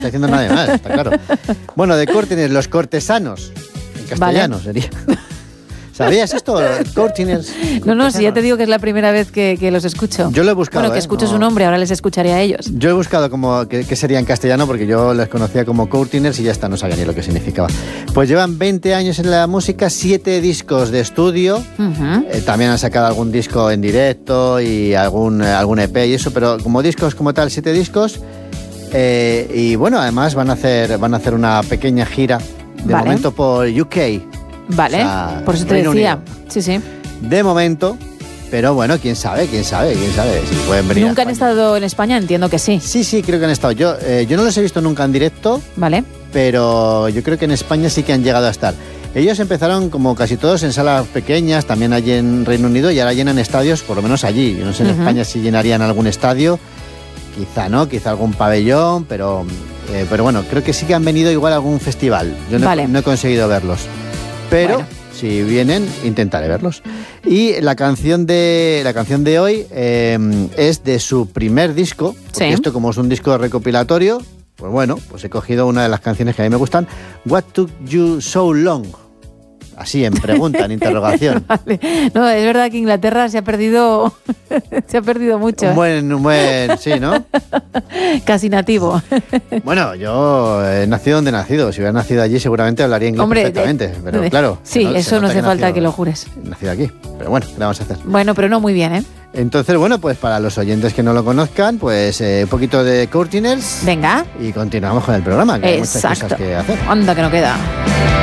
está diciendo nadie más, está claro. Bueno, de Courteeners, los cortesanos, en castellano sería. ¿Sabías esto? Courteeners. No, si ya te digo que es la primera vez que los escucho. Yo lo he buscado. Bueno, que escucho su nombre, ahora les escucharé a ellos. Yo he buscado como qué sería en castellano porque yo les conocía como Courteeners y ya está, no sabía ni lo que significaba. Pues llevan 20 años en la música, 7 discos de estudio. También han sacado algún disco en directo y algún EP y eso, pero como discos como tal, 7 discos. Y bueno, además van a hacer una pequeña gira de momento por UK. Vale, o sea, por eso te decía. Sí. De momento, pero bueno, quién sabe si pueden venir. ¿Nunca han estado en España? Entiendo que sí. Sí, creo que han estado. Yo no los he visto nunca en directo, vale, pero yo creo que en España sí que han llegado a estar. Ellos empezaron como casi todos en salas pequeñas, también allí en Reino Unido, y ahora llenan estadios, por lo menos allí. Yo no sé en España si llenarían algún estadio, quizá algún pabellón, pero bueno, creo que sí que han venido igual a algún festival. Yo no he conseguido verlos. Pero si vienen, intentaré verlos. Y la canción de hoy es de su primer disco. Porque esto, como es un disco recopilatorio, pues bueno, pues he cogido una de las canciones que a mí me gustan. What Took You So Long? Así, en pregunta, en interrogación. Vale. No, es verdad que Inglaterra se ha perdido mucho. Un buen, sí, ¿no? Casi nativo. Bueno, yo he nacido donde he nacido. Si hubiera nacido allí, seguramente hablaría inglés perfectamente. Pero claro. Sí, eso no hace falta que lo jures. He nacido aquí. Pero bueno, ¿qué le vamos a hacer? Bueno, pero no muy bien, ¿eh? Entonces, bueno, pues para los oyentes que no lo conozcan, pues un poquito de Courteeners. Venga. Y continuamos con el programa, que hay muchas cosas que hacer. Anda, que no queda.